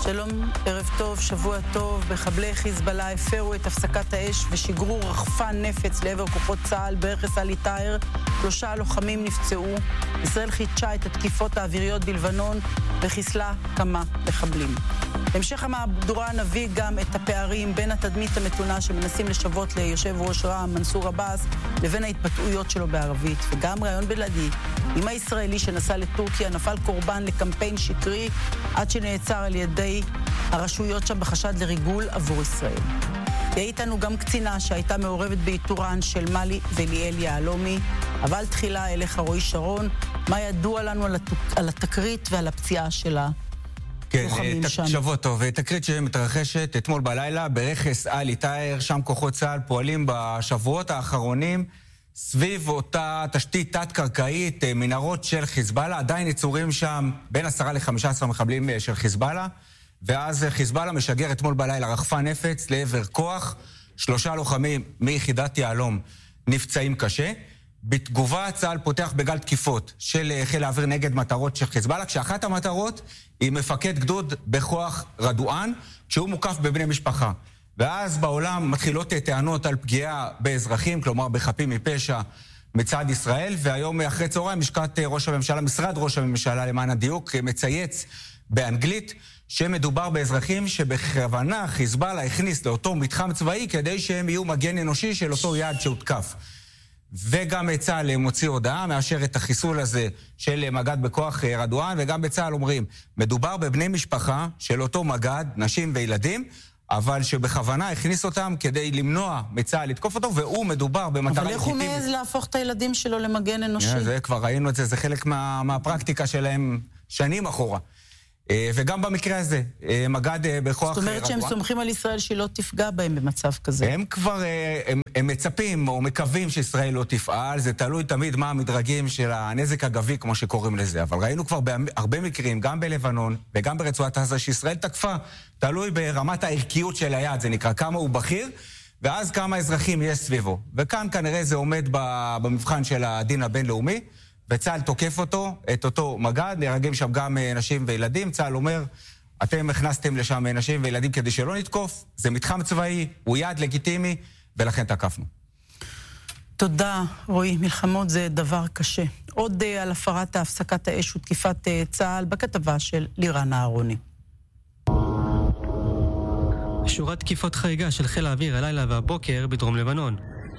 שלום, ערב טוב, שבוע טוב. מחבלי חיזבאללה הפרו את הפסקת האש ושיגרו רחפן נפץ לעבר כוחות צה"ל ברכס עלי טאהר. 3 לוחמים נפצעו. ישראל חידשה את התקיפות האוויריות בלבנון וחיסלה כמה מחבלים. בהמשך המהדורה נביא גם את הפערים בין התדמית המתונה שמנסים לשוות ליושב ראש רע"מ מנסור עבאס לבין ההתבטאויות שלו בערבית, וגם רעיון בלעדי עם הישראלי שנסע לטורקיה נפל קורבן לקמפיין שקרי עד שנעצר על ידי הרשויות שם בחשד לריגול עבור ישראל. יהיה איתנו גם קצינה שהייתה מעורבת באיתורן של מלי וליאל יעלומי. אבל תחילה אליך רועי שרון, מה ידוע לנו על התקרית ועל הפציעה שלה? כן, שבוע טוב. תקרית שמתרחשת אתמול בלילה ברכס עלי טאהר, שם כוחות צה"ל פועלים בשבועות האחרונים סביב אותה תשתית תת-קרקעית, מנהרות של חיזבאללה. עדיין יצורים שם בין 10 ל-15 מחבלים של חיזבאללה, ואז חיזבאללה משגר אתמול בלילה רחפן נפץ לעבר כוח. 3 לוחמים מיחידת יהלום נפצעים קשה. בתגובה צה"ל פותח בגל תקיפות של חיל האוויר נגד מטרות של חיזבאללה, כשאחת המטרות היא מפקד גדוד בכוח רדואן, שהוא מוקף בבני משפחה. ואז בעולם מתחילות טענות על פגיעה באזרחים, כלומר בחפים מפשע מצד ישראל, והיום אחרי צהריים לשכת ראש הממשלה, משרד ראש הממשלה למען הדיוק, מצייץ באנגלית שמדובר באזרחים שבכוונה חיזבאללה הכניס לאותו מתחם צבאי כדי שהם יהיו מגן אנושי של אותו יעד שהותקף. וגם צה"ל מוציא הודעה, מאשר את החיסול הזה של מג"ד בכוח רדואן, וגם בצה"ל אומרים, מדובר בבני משפחה של אותו מג"ד, נשים וילדים, אבל שבכוונה הכניס אותם כדי למנוע מצה"ל לתקוף אותו, והוא מדובר במטרה אבל איך הוא מעז להפוך את הילדים שלו למגן אנושי? זה כבר ראינו את זה, זה חלק מהפרקטיקה שלהם שנים אחורה. וגם במקרה הזה, מג"ד בכוח זאת אומרת שהם סומכים על ישראל שהיא לא תפגע בהם במצב כזה. הם כבר, הם מצפים או מקווים שישראל לא תפעל, זה תלוי תמיד מה המדרגים של הנזק הגבי, כמו שקוראים לזה. אבל ראינו כבר בהרבה מקרים, גם בלבנון וגם ברצועת עזה, שישראל תקפה, תלוי ברמת הערכיות של היעד, זה נקרא כמה הוא בכיר, ואז כמה אזרחים יש סביבו. וכאן כנראה זה עומד במבחן של הדין הבינלאומי, וצה"ל תוקף אותו, את אותו מג"ד, נהרגים שם גם נשים וילדים. צה"ל אומר, אתם הכנסתם לשם נשים וילדים כדי שלא נתקוף, זה מתחם צבאי, הוא יעד לגיטימי, ולכן תקפנו. תודה, רועי. מלחמות זה דבר קשה. עוד על הפרת ההפסקת האש ותקיפת צה"ל בכתבה של לירן אהרוני. שורת תקיפות חריגה של חיל האוויר הלילה והבוקר בדרום לבנון.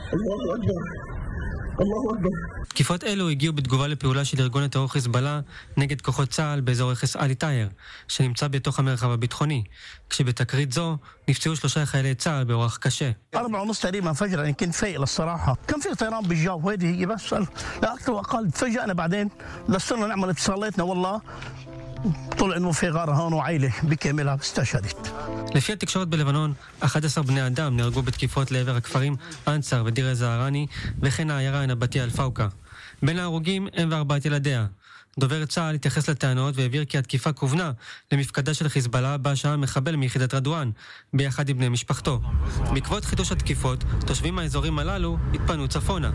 תקיפות אלו הגיעו בתגובה לפעולה של ארגון הטרור חיזבאללה נגד כוחות צה"ל באזור רכס עלי טאהר, שנמצא בתוך המרחב הביטחוני, כשבתקרית זו נפצעו 3 חיילי צה"ל באורח קשה. 4:30 تقريبا فجر انا كنت فايق للصراحه كان في طيران بالجو هذه هي بس لا اكثر واقل. تفاجئنا بعدين لصرنا نعمل اتصالاتنا والله طلع انه في غاره هون وعيله بكاملها استشهدت. לפי התקשורת בלבנון, 11 בני אדם נהרגו בתקיפות לעבר הכפרים אנצר ודיר א-זהרני וכן העיירה נבטיה אל-פאוקה. בין ההרוגים הם ו4 ילדיה. דובר צה"ל התייחס לטענות והעביר כי התקיפה כוונה למפקדה של חיזבאללה בה שהה מחבל מיחידת רדואן ביחד עם בני משפחתו. בעקבות חידוש התקיפות, תושבים מהאזורים הללו התפנו צפונה.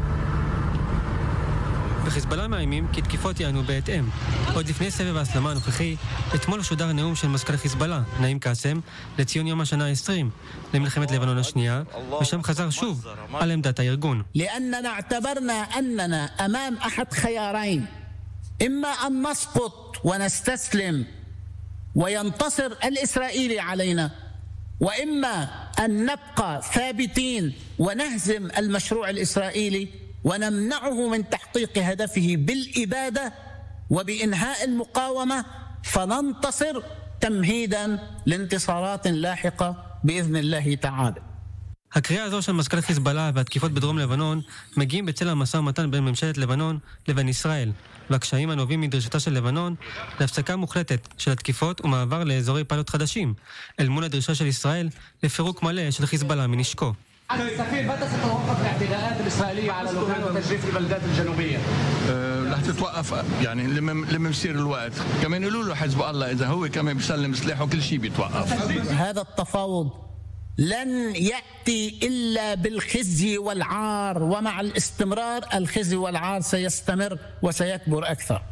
וחיזבאללה מאיימים כי תקיפות יענו בהתאם. עוד לפני סבב ההסלמה הנוכחי, אתמול שודר נאום של מזכ"ל חיזבאללה, נעים קאסם, לציון יום השנה ה-20 למלחמת לבנון השנייה, ושם חזר שוב על עמדת הארגון. لأننا اعتبرنا أننا أمام أحد خيارين إما أن نسقط ونستسلم وينتصر الإسرائيلي علينا وإما أن نبقى ثابتين ونهزم المشروع الإسرائيلي ونمنعه من تحقيق هدفه بالإبادة وبإنهاء المقاومة فننتصر تمهيدا لانتصارات لاحقة بإذن الله تعالى. הקריאה הזו של מזכ"ל חיזבאללה והתקיפות בדרום לבנון מגיעים בצל המשא ומתן בין ממשלת לבנון לבין ישראל, והקשיים הנובעים מדרישתה של לבנון להפסקה מוחלטת של התקיפות ומעבר לאזורי פיילוט חדשים, אל מול הדרישה של ישראל לפירוק מלא של חיזבאללה מנשקו. السفير متى ستتوقف الاعتداءات الإسرائيلية على لبنان وتجريف البلدات الجنوبية؟ رح تتوقف يعني لما يصير الوقت. كمان يقولوا له حزب الله إذا هو كمان بيسلم سلاحه كل شيء بيتوقف. هذا التفاوض لن يأتي إلا بالخزي والعار ومع الاستمرار الخزي والعار سيستمر وسيكبر أكثر.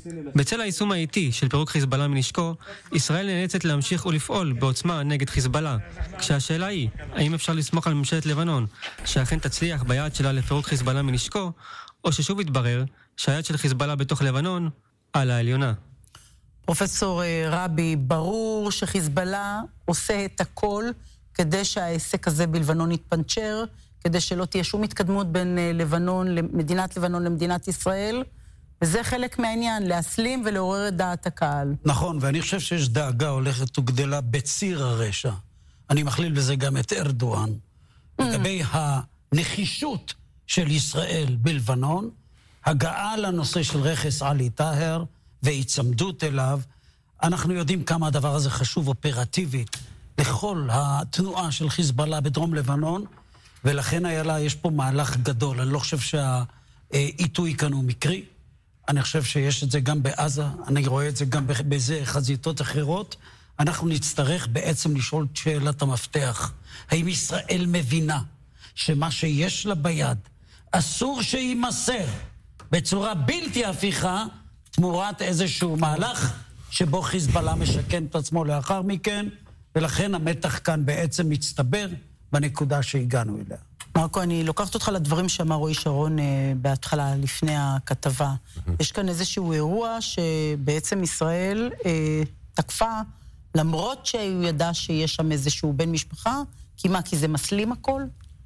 בצל היישום האיטי של פירוק חיזבאללה מנשקו, ישראל נאלצת להמשיך ולפעול בעוצמה נגד חיזבאללה, כשהשאלה היא, האם אפשר לסמוך על ממשלת לבנון, שאכן תצליח ביעד שלה לפירוק חיזבאללה מנשקו, או ששוב יתברר שהיעד של חיזבאללה בתוך לבנון על העליונה. פרופסור רבי, ברור שחיזבאללה עושה את הכל כדי שהעסק הזה בלבנון יתפנצ'ר, כדי שלא תהיה שום התקדמות בין מדינת לבנון למדינת ישראל, וזה חלק מהעניין, להסלים ולעורר את דעת הקהל. נכון, ואני חושב שיש דאגה הולכת וגדלה בציר הרשע. אני מכליל בזה גם את ארדואן. לגבי הנחישות של ישראל בלבנון, הגעה לנושא של רכס עלי טהר והצמדות אליו, אנחנו יודעים כמה הדבר הזה חשוב אופרטיבית לכל התנועה של חיזבאללה בדרום לבנון, ולכן יש פה מהלך גדול. אני לא חושב שהעיתוי כאן הוא מקרי. אני חושב שיש את זה גם בעזה, אני רואה את זה גם בזה חזיתות אחרות. אנחנו נצטרך בעצם לשאול את שאלת המפתח. האם ישראל מבינה שמה שיש לה ביד אסור שימסר בצורה בלתי הפיכה תמורת איזשהו מהלך שבו חיזבאללה משכן את עצמו לאחר מכן, ולכן המתח כאן בעצם מצטבר בנקודה שהגענו אליה. מרקו, אני לוקחת אותך לדברים שאמר רועי שרון בהתחלה, לפני הכתבה. יש כאן איזשהו אירוע שבעצם ישראל תקפה, למרות שהוא ידע שיש שם איזשהו בן משפחה, כי מה, כי זה מסלים הכל?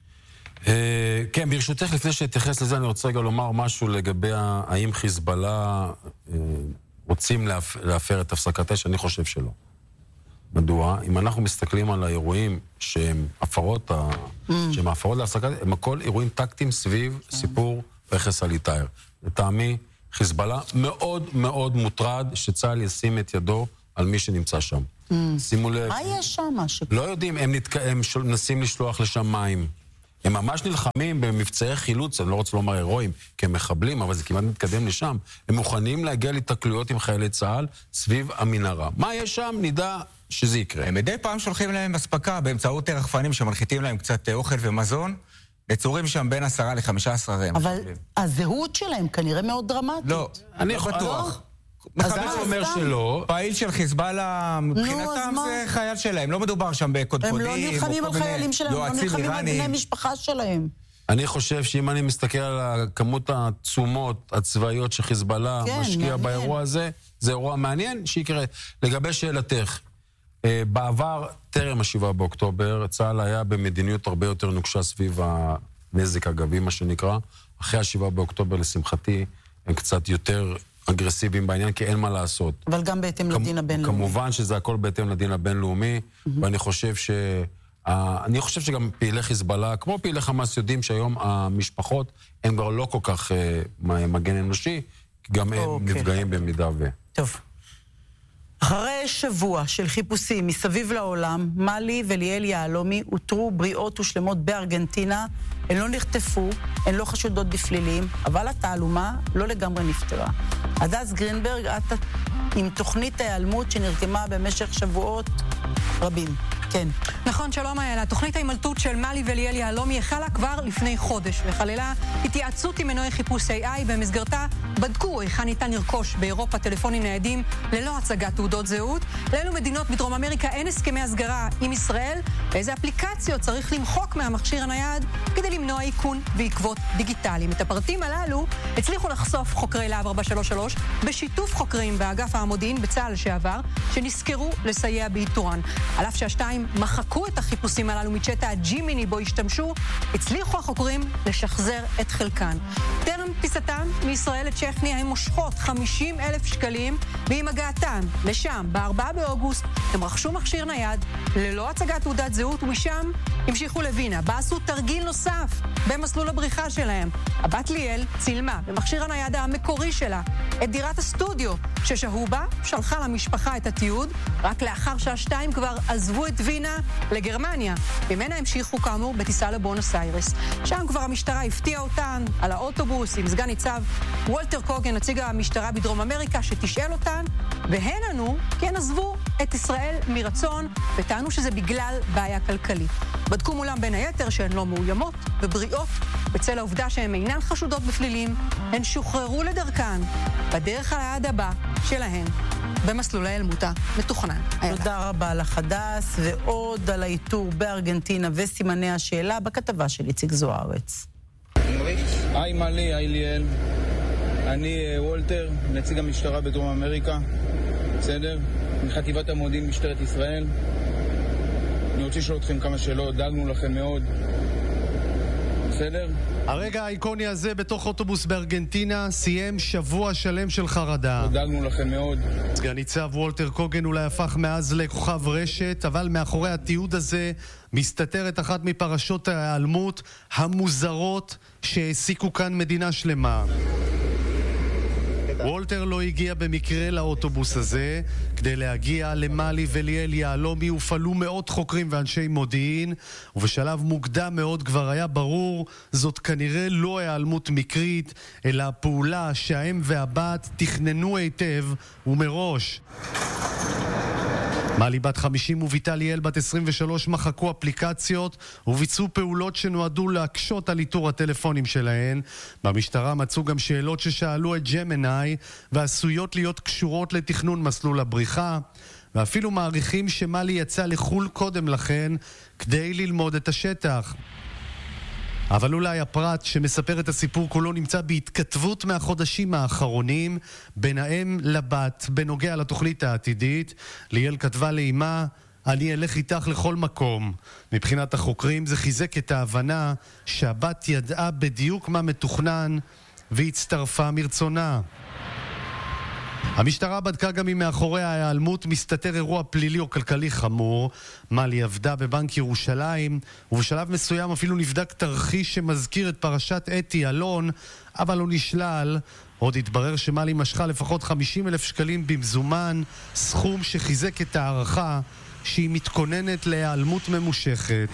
כן, ברשותך, לפני שתתייחס לזה, אני רוצה רגע לומר משהו לגבי האם חיזבאללה רוצים להפר את הפסקת אש. אני חושב שלא. מדוע? אם אנחנו מסתכלים על האירועים שהם הפרות להפסקת, הם הכל אירועים טקטיים סביב סיפור רכס עלי טהר. לטעמי, חיזבאללה מאוד מאוד מוטרד שצה"ל ישים את ידו על מי שנמצא שם. שימו לב. מה יש שם? לא יודעים, הם מנסים לשלוח לשם מים. הם ממש נלחמים במבצעי חילוץ, אני לא רוצה לומר הירואיים, כי הם מחבלים, אבל זה כמעט מתקדם לשם. הם מוכנים להגיע להתקלויות עם חיילי צה"ל סביב המנהרה. מה יש שם? נדע שזה יקרה. הם מדי פעם שולחים להם הספקה באמצעות רחפנים שמנחיתים להם קצת אוכל ומזון, נצורים שם בין 10 ל-15 רם. אבל הזהות שלהם כנראה מאוד דרמטית. לא, אני בטוח. מחבל אומר שלא. פעיל של חיזבאללה, מבחינתם זה חייל שלהם. לא מדובר שם בקודקודים. הם לא נלחמים על חיילים שלהם, הם לא נלחמים על בני משפחה שלהם. אני חושב שאם אני מסתכל על כמות התשומות הצבאיות שחיזבאללה משקיע באירוע הזה, זה אירוע מעניין שיקרה. לגבי שאלתך, בעבר, טרם ה7 באוקטובר, צה"ל היה במדיניות הרבה יותר נוקשה סביב הנזק הגבי, מה שנקרא. אחרי ה7 באוקטובר, לשמחתי, הם קצת יותר אגרסיביים בעניין, כי אין מה לעשות. אבל גם בהתאם לדין הבינלאומי. כמובן שזה הכל בהתאם לדין הבינלאומי, ואני חושב שגם פעילי חיזבאללה, כמו פעילי חמאס, יודעים שהיום המשפחות הן כבר לא כל כך מגן אנושי, גם הם נפגעים במידה ו... טוב. אחרי שבוע של חיפושים מסביב לעולם, מלי וליאל יהלומי הותרו בריאות ושלמות בארגנטינה. הן לא נחטפו, הן לא חשודות בפלילים, אבל התעלומה לא לגמרי נפטרה. הדס גרינברג, את עם תוכנית ההיעלמות שנרקמה במשך שבועות רבים. כן. נכון, שלום איילה. תוכנית ההימלטות של מלי וליאל יהלומי החלה כבר לפני חודש, וכללה התייעצות עם מנועי חיפוש AI, במסגרתה בדקו היכן ניתן לרכוש באירופה טלפונים ניידים ללא הצגת תעודות זהות, לאילו מדינות בדרום אמריקה אין הסכמי הסגרה עם ישראל, ואיזה אפליקציות צריך למחוק מהמכשיר הנייד כדי למנוע איכון ועקבות דיגיטליים. את הפרטים הללו הצליחו לחשוף חוקרי להב 433 בשיתוף חוקרים באגף המודיעין בצה"ל לשעבר, שנזכרו לסייע באיתורן. על אף שהשתיים מחקו את החיפושים הללו מצ'אט הג'ימיני בו השתמשו, הצליחו החוקרים לשחזר את חלקן. טרם פיסתם מישראל לצ'כניה הם מושכות 50,000 שקלים, ועם הגעתם לשם ב4 באוגוסט הם רכשו מכשיר נייד ללא הצגת תעודת זהות, ומשם המשיכו לווינה, בה עשו תרגיל נוסף במסלול הבריחה שלהם. הבת ליאל צילמה במכשיר הנייד המקורי שלה את דירת הסטודיו ששהו בה, שלחה למשפחה את התיעוד, רק לאחר שהשתיים כבר עזבו את וינה לגרמניה. ממנה המשיכו כאמור בטיסה לבונוס איירס. שם כבר המשטרה הפתיעה אותן על האוטובוס עם סגן ניצב וולטר קוגן, נציג המשטרה בדרום אמריקה, שתשאל אותן, והן ענו כי הן עזבו את ישראל מרצון, וטענו שזה בגלל בעיה כלכלית. בדקו מולם בין היתר שהן לא מאוימות ובריאות בצל העובדה שהן אינן חשודות בפלילים, הן שוחררו לדרכן בדרך על היעד הבא שלהן, במסלול ההיעלמות המתוכנן. תודה רבה לך הדס, ועוד על האיתור בארגנטינה וסימני השאלה בכתבה של איציק זוארץ. היי מלי, היי ליאל, אני וולטר, נציג המשטרה בדרום אמריקה, בסדר? מחטיבת המודיעין משטרת ישראל. אני רוצה לשאול אתכם כמה שאלות, דאגנו לכם מאוד, בסדר? הרגע האיקוני הזה בתוך אוטובוס בארגנטינה סיים שבוע שלם של חרדה. דאגנו לכם מאוד. סגן ניצב וולטר קוגן אולי הפך מאז לכוכב רשת, אבל מאחורי התיעוד הזה מסתתרת אחת מפרשות ההיעלמות המוזרות שהעסיקו כאן מדינה שלמה. וולטר לא הגיע במקרה לאוטובוס הזה. כדי להגיע למלי וליאל יהלומי הופעלו מאות חוקרים ואנשי מודיעין, ובשלב מוקדם מאוד כבר היה ברור זאת כנראה לא היעלמות מקרית, אלא פעולה שהאם והבת תכננו היטב ומראש. מלי בת 50 וביתה ליאל בת 23 מחקו אפליקציות וביצעו פעולות שנועדו להקשות על איתור הטלפונים שלהן. במשטרה מצאו גם שאלות ששאלו את ג'מיני ועשויות להיות קשורות לתכנון מסלול הבריחה, ואפילו מעריכים שמלי יצא לחול קודם לכן כדי ללמוד את השטח. אבל אולי הפרט שמספר את הסיפור כולו נמצא בהתכתבות מהחודשים האחרונים בין האם לבת בנוגע לתוכנית העתידית. ליאל כתבה לאמה, אני אלך איתך לכל מקום. מבחינת החוקרים זה חיזק את ההבנה שהבת ידעה בדיוק מה מתוכנן והצטרפה מרצונה. המשטרה בדקה גם אם מאחורי ההיעלמות מסתתר אירוע פלילי או כלכלי חמור. מלי עבדה בבנק ירושלים, ובשלב מסוים אפילו נבדק תרחיש שמזכיר את פרשת אתי אלון, אבל הוא נשלל. עוד התברר שמלי משכה לפחות 50,000 שקלים במזומן, סכום שחיזק את הערכה שהיא מתכוננת להיעלמות ממושכת.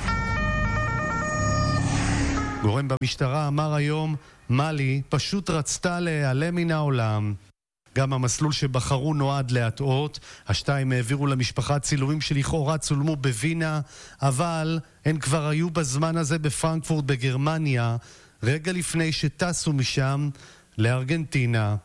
גורם במשטרה אמר היום, מלי פשוט רצתה להיעלם מן העולם. גם המסלול שבחרו נועד להטעות. השתיים העבירו למשפחה צילומים שלכאורה צולמו בווינה, אבל הן כבר היו בזמן הזה בפרנקפורט בגרמניה, רגע לפני שטסו משם לארגנטינה.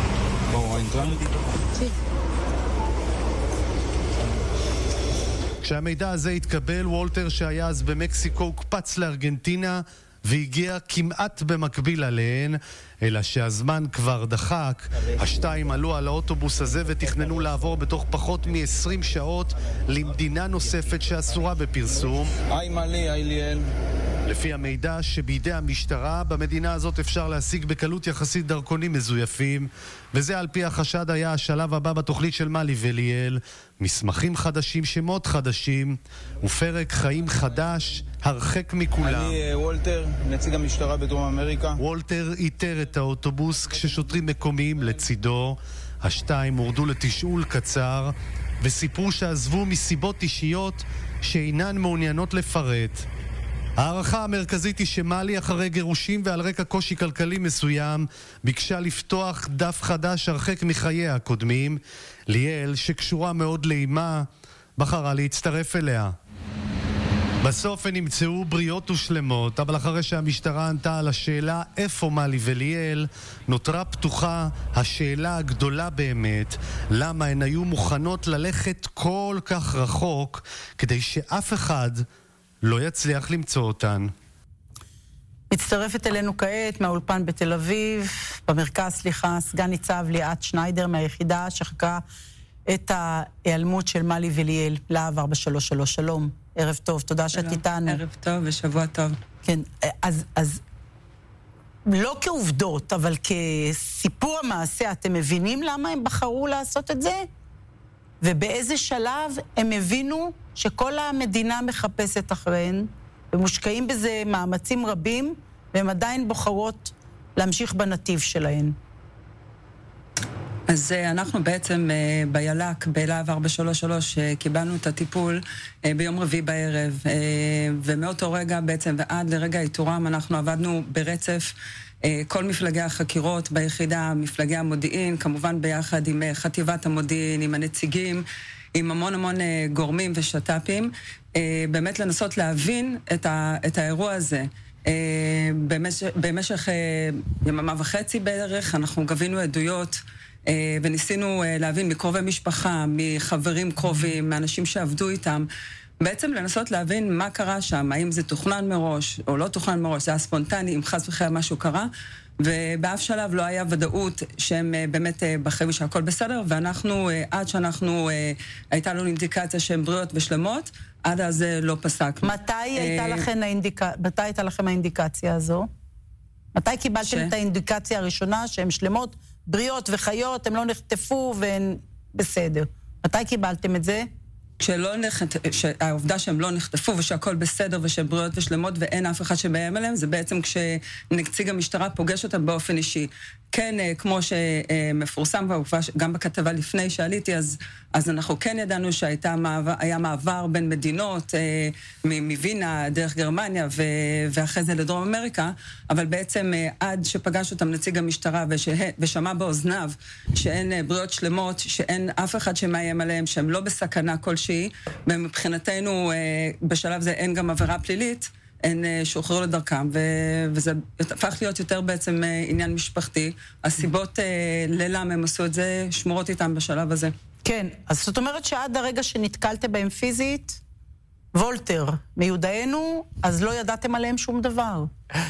כשהמידע הזה התקבל, וולטר שהיה אז במקסיקו הוקפץ לארגנטינה והגיע כמעט במקביל עליהן, אלא שהזמן כבר דחק. השתיים עלו על האוטובוס הזה ותכננו לעבור בתוך פחות מ-20 שעות למדינה נוספת שאסורה בפרסום. היי מלי, היי ליאל. לפי המידע שבידי המשטרה, במדינה הזאת אפשר להשיג בקלות יחסית דרכונים מזויפים, וזה על פי החשד היה השלב הבא בתוכנית של מלי וליאל. מסמכים חדשים, שמות חדשים, ופרק חיים חדש, הרחק מכולם. אני וולטר, נציג המשטרה בדרום אמריקה. וולטר איתר את האוטובוס כששוטרים מקומיים לצידו. השתיים הורדו לתשאול קצר, וסיפרו שעזבו מסיבות אישיות שאינן מעוניינות לפרט. הערכה המרכזית היא שמלי אחרי גירושים ועל רקע קושי כלכלי מסוים ביקשה לפתוח דף חדש הרחק מחייה הקודמים. ליאל, שקשורה מאוד לאמה, בחרה להצטרף אליה. בסוף הן נמצאו בריאות ושלמות, אבל אחרי שהמשטרה ענתה על השאלה איפה מלי וליאל, נותרה פתוחה השאלה הגדולה באמת, למה הן היו מוכנות ללכת כל כך רחוק כדי שאף אחד לא יצליח למצוא אותן. מצטרפת אלינו כעת מהאולפן בתל אביב, במרכז, סגן ניצב ליאת שניידר מהיחידה שחקרה את ההיעלמות של מלי וליאל, להב 433. שלום, ערב טוב, תודה שאת איתנו. ערב טוב ושבוע טוב. כן, אז לא כעובדות, אבל כסיפור המעשה, אתם מבינים למה הם בחרו לעשות את זה? ובאיזה שלב הם הבינו שכל המדינה מחפשת אחריהן, ומושקעים בזה מאמצים רבים, והם עדיין בוחרות להמשיך בנתיב שלהן? אז אנחנו בעצם בילק, בלהב 433, קיבלנו את הטיפול ביום רביעי בערב, ומאותו רגע בעצם ועד לרגע איתורם אנחנו עבדנו ברצף, כל מפלגי החקירות ביחידה, מפלגי המודיעין, כמובן ביחד עם חטיבת המודיעין, עם הנציגים, עם המון גורמים ושטאפים, באמת לנסות להבין את האירוע הזה. במשך יממה וחצי בערך, אנחנו גבינו עדויות וניסינו להבין מקרובי משפחה, מחברים קרובים, מאנשים שעבדו איתם, בעצם לנסות להבין מה קרה שם, האם זה תוכנן מראש או לא תוכנן מראש, זה היה ספונטני, אם חס וחלילה משהו קרה, ובאף שלב לא היה ודאות שהם באמת בחיים שהכל בסדר, ואנחנו, עד שאנחנו, הייתה לנו אינדיקציה שהן בריאות ושלמות, עד אז לא פסקנו. מתי הייתה לכם האינדיקציה הזו? מתי קיבלתם את האינדיקציה הראשונה שהן שלמות, בריאות וחיות, הן לא נחטפו והן בסדר? מתי קיבלתם את זה? העובדה שהם לא נחטפו ושהכל בסדר ושהם בריאות ושלמות ואין אף אחד שבהם עליהם, זה בעצם כשנציג המשטרה פוגש אותם באופן אישי. כן, כמו שמפורסם גם בכתבה לפני שעליתי, אז אנחנו כן ידענו שהיה מעבר בין מדינות, מווינה דרך גרמניה ואחרי זה לדרום אמריקה, אבל בעצם עד שפגש אותם נציג המשטרה ושמע באוזניו שאין בריאות שלמות, שאין אף אחד שמאיים עליהם, שהם לא בסכנה כלשהי, ומבחינתנו בשלב זה אין גם עבירה פלילית, הן שוחררו לדרכם, וזה הפך להיות יותר בעצם עניין משפחתי. הסיבות ללמה הם עשו את זה שמורות איתם בשלב הזה. כן, אז זאת אומרת שעד הרגע שנתקלתם בהם פיזית, וולטר, מיודענו, אז לא ידעתם עליהם שום דבר.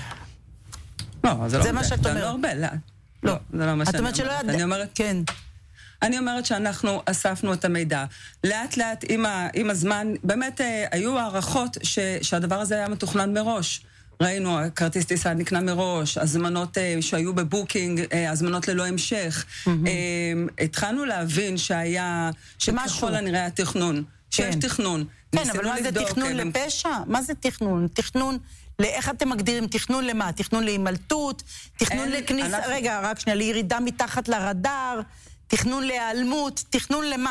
לא, זה לא מה שאת אומרת. לא, זה לא מה שאני אומרת. את אומרת שלא ידעת, כן. אני אומרת שאנחנו אספנו את המידע. לאט לאט עם הזמן, באמת היו הערכות שהדבר הזה היה מתוכנן מראש. ראינו, כרטיס טיסה נקנה מראש, הזמנות שהיו בבוקינג, הזמנות ללא המשך. התחלנו להבין שככל הנראה היה תכנון. שיש תכנון. כן, אבל מה זה תכנון לפשע? מה זה תכנון? תכנון, איך אתם מגדירים תכנון למה? תכנון להימלטות? תכנון לכניסה, רגע, רק שנייה, לירידה מתחת לרדאר? תכנון להיעלמות, תכנון למה?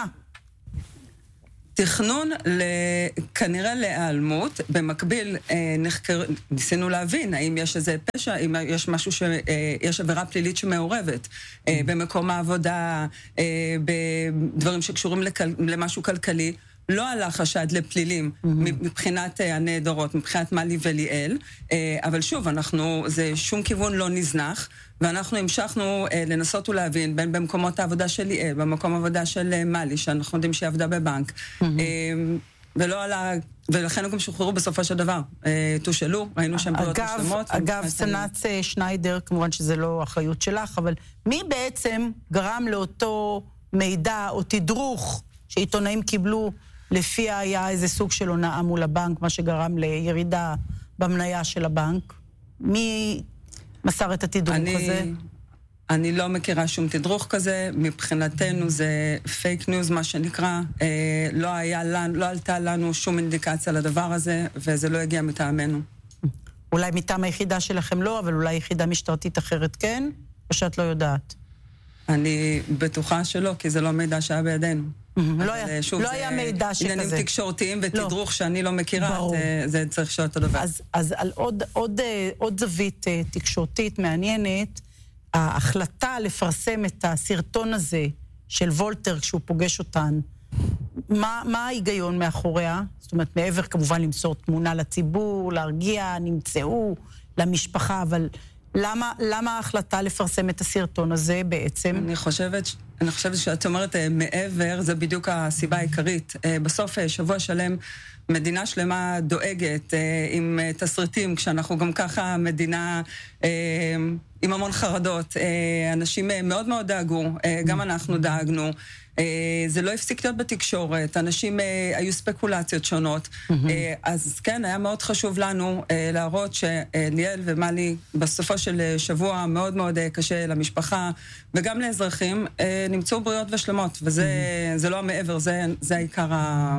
תכנון כנראה להיעלמות, במקביל ניסינו להבין האם יש איזה פשע, אם יש משהו שיש עבירה פלילית שמעורבת, במקום העבודה, בדברים שקשורים למשהו כלכלי, לא עלה חשד לפלילים מבחינת הנהדרות, מבחינת מלי וליאל, אבל שוב, זה שום כיוון לא נזנח, ואנחנו המשכנו לנסות ולהבין בין במקומות העבודה של ליאל, במקום העבודה של מלי, שאנחנו יודעים שהיא עבדה בבנק, ולא עלה, ולכן הם גם שוחררו בסופו של דבר. תושאלו, ראינו שהם בריאות משלמות. אגב, סנ"צ שניידר, כמובן שזה לא אחריות שלך, אבל מי בעצם גרם לאותו מידע או תדרוך שעיתונאים קיבלו, לפיה היה איזה סוג של הונאה מול הבנק, מה שגרם לירידה במניה של הבנק? מי מסר את התדרוך הזה? אני לא מכירה שום תדרוך כזה, מבחינתנו זה פייק ניוז, מה שנקרא, לא עלתה לנו שום אינדיקציה לדבר הזה, וזה לא הגיע מטעמנו. אולי מטעם היחידה שלכם לא, אבל אולי יחידה משטרתית אחרת כן? או שאת לא יודעת? אני בטוחה שלא, כי זה לא מידע שהיה בידינו. לא היה מידע שכזה. עניינים תקשורתיים ותדרוך שאני לא מכירה, זה צריך לשאול את הדבר. אז על עוד זווית תקשורתית מעניינת, ההחלטה לפרסם את הסרטון הזה של וולטר כשהוא פוגש אותן, מה ההיגיון מאחוריה? זאת אומרת, מעבר כמובן למסור תמונה לציבור, להרגיע, נמצאו למשפחה, אבל למה ההחלטה לפרסם את הסרטון הזה בעצם? אני חושבת שאת אומרת מעבר, זה בדיוק הסיבה העיקרית. בסוף שבוע שלם מדינה שלמה דואגת עם תסריטים, כשאנחנו גם ככה מדינה עם המון חרדות. אנשים מאוד מאוד דאגו, גם אנחנו דאגנו. זה לא הפסיק להיות בתקשורת, אנשים היו ספקולציות שונות, אז כן, היה מאוד חשוב לנו להראות שליאל ומלי בסופו של שבוע מאוד מאוד קשה למשפחה וגם לאזרחים, נמצאו בריאות ושלמות, וזה לא המעבר, זה העיקר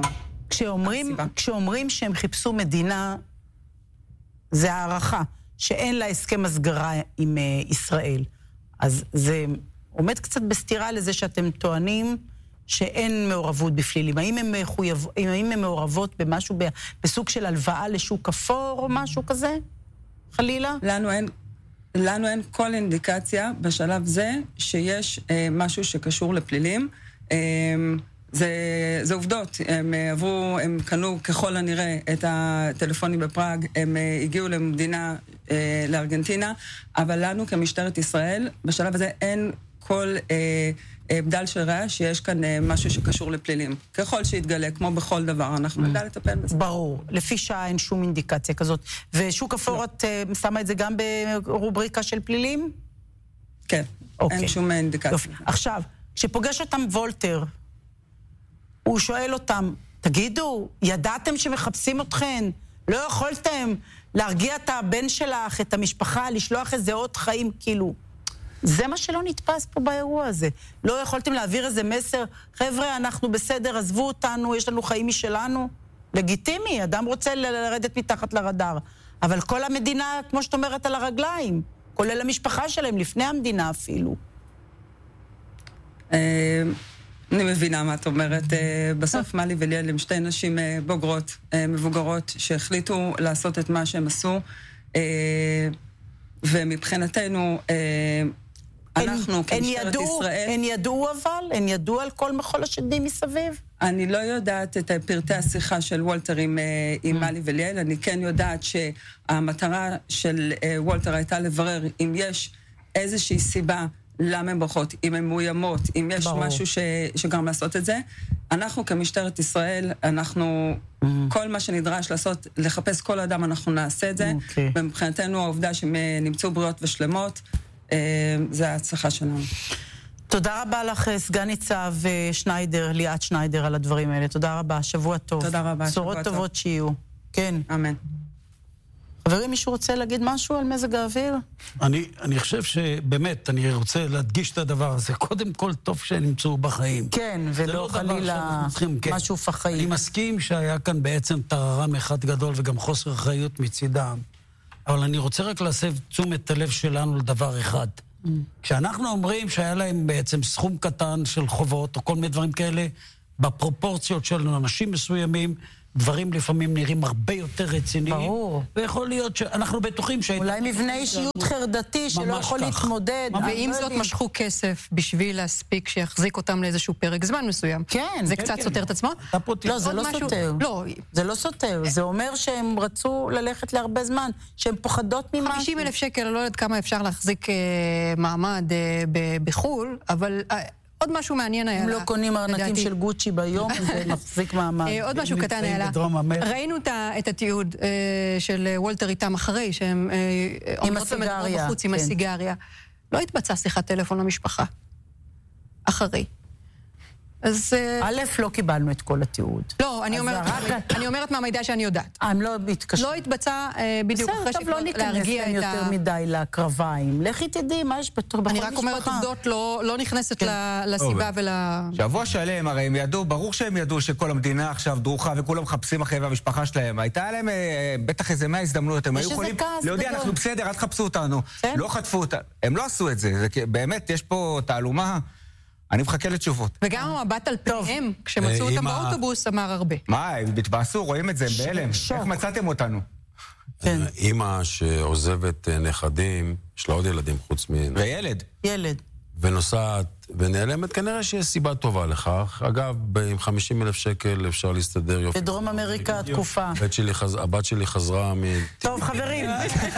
כשאומרים שהם חיפשו מדינה, זה הערכה, שאין לה הסכם הסגרה עם ישראל, אז זה עומד קצת בסתירה לזה שאתם טוענים שאין מעורבות בפלילים. האם הן מעורבות במשהו, בסוג של הלוואה לשוק אפור או משהו כזה? חלילה? לנו אין כל אינדיקציה בשלב זה שיש משהו שקשור לפלילים. זה עובדות. הם קנו ככל הנראה את הטלפונים בפראג, הם הגיעו למדינה, לארגנטינה, אבל לנו כמשטרת ישראל, בשלב הזה אין כל בדל של ראיה שיש כאן משהו שקשור לפלילים. ככל שיתגלה, כמו בכל דבר, אנחנו נדע לטפל בזה. ברור. לפי שעה אין שום אינדיקציה כזאת. ושוק אפור, את שמה את זה גם ברובריקה של פלילים? כן, אין שום אינדיקציה. עכשיו, כשפוגש אותם וולטר, הוא שואל אותם, תגידו, ידעתם שמחפשים אתכן? לא יכולתם להרגיע את הבן שלך, את המשפחה, לשלוח איזה עוד חיים, כאילו. זה מה שלא נתפס פה באירוע הזה. לא יכולתם להעביר איזה מסר, חבר'ה, אנחנו בסדר, עזבו אותנו, יש לנו חיים משלנו. לגיטימי, אדם רוצה לרדת מתחת לרדאר. אבל כל המדינה, כמו שאת אומרת, על הרגליים, כולל המשפחה שלהם, לפני המדינה אפילו. אני מבינה מה את אומרת. בסוף מלי וליאל הם שתי נשים בוגרות, מבוגרות, שהחליטו לעשות את מה שהם עשו, ומבחינתנו, אנחנו כמשטרת ישראל... הן ידעו אבל? הן ידעו על כל מחול השדים מסביב? אני לא יודעת את פרטי השיחה של וולטר עם מלי וליאל, אני כן יודעת שהמטרה של וולטר הייתה לברר אם יש איזושהי סיבה למה הן ברכות, אם הן מאוימות, אם יש משהו שגרם לעשות את זה. אנחנו כמשטרת ישראל, אנחנו, כל מה שנדרש לעשות, לחפש כל אדם, אנחנו נעשה את זה. ומבחינתנו העובדה שהן נמצאו בריאות ושלמות, זה ההצלחה שלנו. תודה רבה לך, סגן ניצב שניידר, ליאת שניידר, על הדברים האלה. תודה רבה, שבוע טוב. תודה רבה, שבוע טוב. בשורות טובות שיהיו. כן. אמן. חברים, מישהו רוצה להגיד משהו על מזג האוויר? אני חושב שבאמת, אני רוצה להדגיש את הדבר הזה. קודם כל, טוב שנמצאו בחיים. כן, ולא חלילה משהו פחיים. אני מסכים שהיה כאן בעצם טררם אחד גדול וגם חוסר אחריות מצידם. אבל אני רוצה רק להסב תשומת הלב שלנו לדבר אחד. כשאנחנו אומרים שהיה להם בעצם סכום קטן של חובות או כל מיני דברים כאלה, בפרופורציות של אנשים מסוימים, דברים לפעמים נראים הרבה יותר רציניים. ברור. ויכול להיות שאנחנו בטוחים אולי מבנה אישיות חרדתי שלא יכול להתמודד. ואם זאת משכו כסף בשביל להספיק שיחזיק אותם לאיזשהו פרק זמן מסוים. כן. זה קצת סותר את עצמו? לא, זה לא סותר. לא. זה לא סותר. זה אומר שהם רצו ללכת להרבה זמן, שהם פוחדות ממשהו. 50,000 שקל, לא יודעת כמה אפשר להחזיק מעמד בחול, אבל... עוד משהו מעניין היה לה. הם לא קונים ארנקים של גוצ'י ביום, זה מחזיק מעמד. עוד משהו קטן היה לה. ראינו את התיעוד של וולטר איתם אחרי, שהם עומדות ומדברות בחוץ עם הסיגריה. לא התבצע שיחת טלפון למשפחה. אחרי. אז... א', לא קיבלנו את כל התיעוד. לא, אני אומרת מהמידע שאני יודעת. הם לא התקשרו. לא התבצע בדיוק אחרי שכבר להרגיע את ה... יותר מדי לקרביים. לכי תדעי, מה יש בכל משפחה? אני רק אומרת עובדות, לא נכנסת לסיבה ול... שבוע שלם, הרי הם ידעו, ברור שהם ידעו שכל המדינה עכשיו דרוכה וכולם מחפשים אחרי והמשפחה שלהם. הייתה להם בטח איזה 100 הזדמנויות, הם היו יכולים להודיע, אנחנו בסדר, אל תחפשו אותנו. לא חטפו אותנו. הם לא עשו את זה. באמת, יש פה תעלומה. אני מחכה לתשובות. וגם המבט על פניהם, כשמצאו אותם באוטובוס, אמר הרבה. מה, הם התבאסו, רואים את זה, הם בהלם. איך מצאתם אותנו? אמא שעוזבת נכדים, יש לה עוד ילדים חוץ וילד. ילד. ונוסעת ונעלמת, כנראה שיש סיבה טובה לכך. אגב, עם 50,000 שקל אפשר להסתדר יופי. בדרום אמריקה התקופה. הבת שלי חזרה טוב, חברים.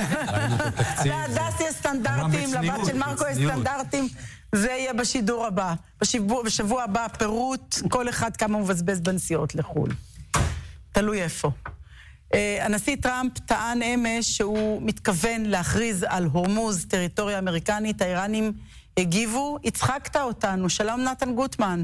להדס יש סטנדרטים, לבת של מרקו יש סטנדרטים. זה יהיה בשידור הבא. בשבוע הבא פירוט, כל אחד כמה מבזבז בנסיעות לחו"ל. תלוי איפה. הנשיא טראמפ טען אמש שהוא מתכוון להכריז על הורמוז, טריטוריה אמריקנית. האיראנים הגיבו. הצחקת אותנו. שלום נתן גוטמן.